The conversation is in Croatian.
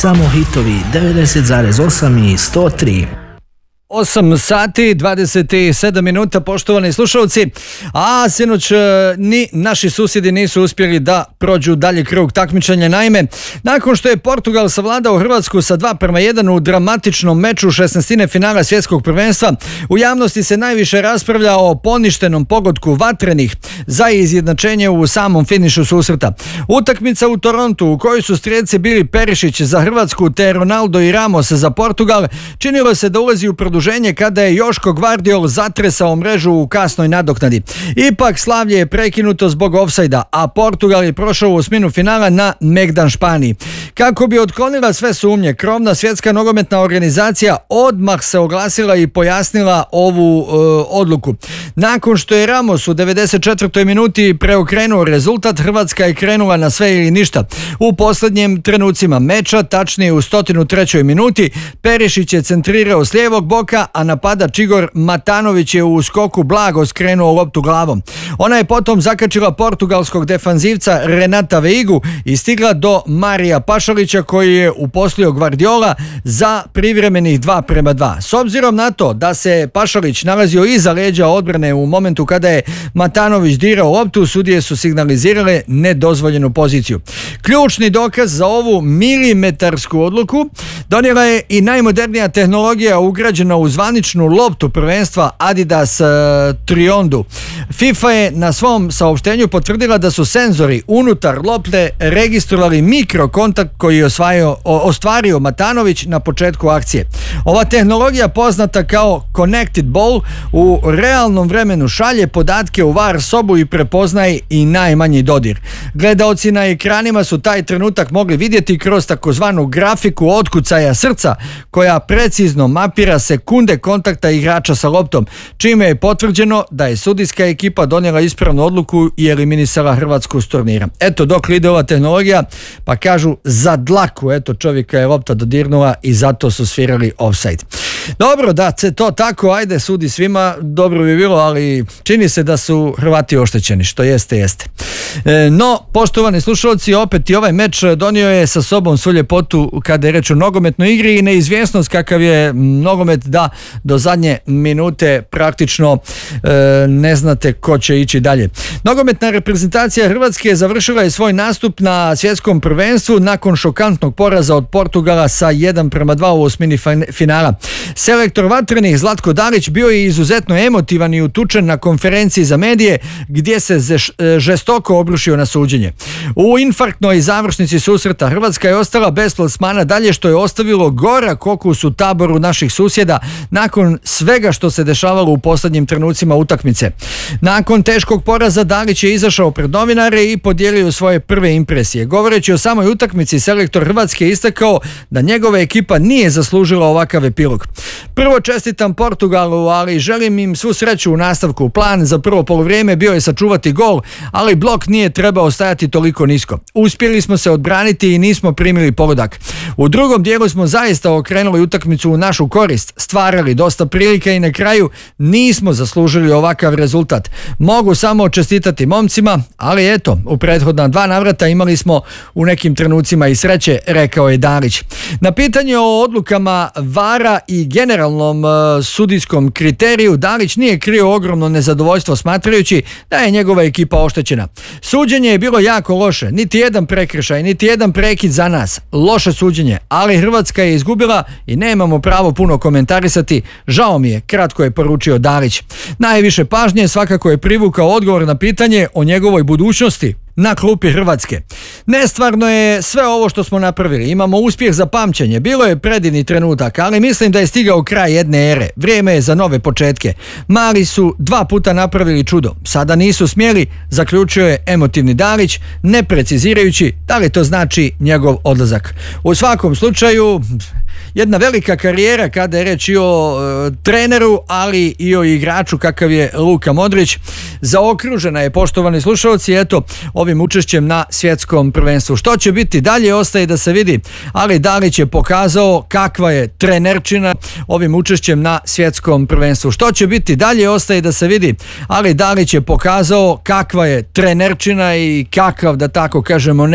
Samo hitovi 90,8 i 103. 8 sati, 27 minuta, poštovani slušalci, a sinoć ni naši susjedi nisu uspjeli da prođu dalje krug takmičenja. Naime, nakon što je Portugal savladao Hrvatsku sa 2:1 u dramatičnom meču 16. finala svjetskog prvenstva, u javnosti se najviše raspravlja o poništenom pogodku vatrenih za izjednačenje u samom finišu susreta. Utakmica u Torontu, u kojoj su strijelci bili Perišić za Hrvatsku te Ronaldo i Ramos za Portugal, činilo se da ulazi u produženje kada je Joško Gvardiol zatresao mrežu u kasnoj nadoknadi. Ipak slavlje je prekinuto zbog ofsajda, a Portugal je prošao u osminu finala na Megdan Španiji. Kako bi otklonila sve sumnje, krovna svjetska nogometna organizacija odmah se oglasila i pojasnila ovu odluku. Nakon što je Ramos u 94. minuti preokrenuo rezultat, Hrvatska je krenula na sve ili ništa. U posljednjim trenucima meča, tačnije u 103. minuti, Perišić je centrirao s lijevog boka, a napadač Igor Matanović je u skoku blago skrenuo loptu glavom. Ona je potom zakačila portugalskog defanzivca Renata Veigu i stigla do Marija Pašalića, koji je uposlio Gvardiola za privremenih 2:2. S obzirom na to da se Pašalić nalazio iza leđa odbrane u momentu kada je Matanović dirao loptu, sudije su signalizirale nedozvoljenu poziciju. Ključni dokaz za ovu milimetarsku odluku donijela je i najmodernija tehnologija ugrađena u zvaničnu loptu prvenstva Adidas Triondu. FIFA je na svom saopštenju potvrdila da su senzori unutar lopte registrovali mikrokontakt koji je ostvario Matanović na početku akcije. Ova tehnologija, poznata kao Connected Ball, u realnom vremenu šalje podatke u VAR sobu i prepoznaje i najmanji dodir. Gledaoci na ekranima su taj trenutak mogli vidjeti kroz takozvanu grafiku otkucaja srca, koja precizno mapira sekunde kontakta igrača sa loptom, čime je potvrđeno da je sudijska ekipa donijela ispravnu odluku i eliminisala Hrvatsku s turnira. Eto, dok ide ova tehnologija, pa kažu za dlaku, eto, čovjeka je lopta dodirnula i zato su svirali offside. Dobro, da se to tako, ajde, sudi svima, dobro bi bilo, ali čini se da su Hrvati oštećeni, što jeste. No, poštovani slušalci, opet i ovaj meč donio je sa sobom svu ljepotu kada je reč o nogometnoj igri i neizvjesnost kakav je nogomet, da do zadnje minute praktično ne znate ko će ići dalje. Nogometna reprezentacija Hrvatske završila je svoj nastup na svjetskom prvenstvu nakon šokantnog poraza od Portugala sa 1:2 u osmini finala. Selektor vatrenih Zlatko Dalić bio je izuzetno emotivan i utučen na konferenciji za medije, gdje se žestoko obrušio na suđenje. U infarktnoj završnici susreta Hrvatska je ostala bez plasmana dalje, što je ostavilo gorak okus u taboru naših susjeda nakon svega što se dešavalo u posljednjim trenucima utakmice. Nakon teškog poraza Dalić je izašao pred novinare i podijelio svoje prve impresije. Govoreći o samoj utakmici, selektor Hrvatske istakao da njegova ekipa nije zaslužila ovakav epilog. Prvo, čestitam Portugalu, ali želim im svu sreću u nastavku. Plan za prvo poluvrijeme bio je sačuvati gol, ali blok nije trebao stajati toliko nisko. Uspjeli smo se odbraniti i nismo primili pogodak. U drugom dijelu smo zaista okrenuli utakmicu u našu korist, stvarali dosta prilika i na kraju nismo zaslužili ovakav rezultat. Mogu samo čestitati momcima, ali eto, u prethodna 2 navrata imali smo u nekim trenucima i sreće, rekao je Dalić. Na pitanje o odlukama VAR-a i generalnom sudijskom kriteriju, Dalić nije krio ogromno nezadovoljstvo, smatrajući da je njegova ekipa oštećena. Suđenje je bilo jako loše, niti jedan prekršaj, niti jedan prekid za nas. Loše suđenje, ali Hrvatska je izgubila i nemamo pravo puno komentarisati. Žao mi je, kratko je poručio Dalić. Najviše pažnje svakako je privukao odgovor na pitanje o njegovoj budućnosti na klupi Hrvatske. Nestvarno je sve ovo što smo napravili. Imamo uspjeh za pamćenje. Bilo je predivni trenutak, ali mislim da je stigao kraj jedne ere. Vrijeme je za nove početke. Mali su 2 puta napravili čudo. Sada nisu smjeli, zaključio je emotivni Dalić, ne precizirajući da li to znači njegov odlazak. U svakom slučaju, jedna velika karijera kada je reč i o treneru, ali i o igraču kakav je Luka Modrić. Zaokružena je, poštovani slušalci, eto, ovim učešćem na svjetskom prvenstvu. Što će biti dalje, ostaje da se vidi, ali Dalić je pokazao kakva je trenerčina ovim učešćem na svjetskom prvenstvu. Što će biti dalje, ostaje da se vidi, ali Dalić je pokazao kakva je trenerčina i kakav, da tako kažemo,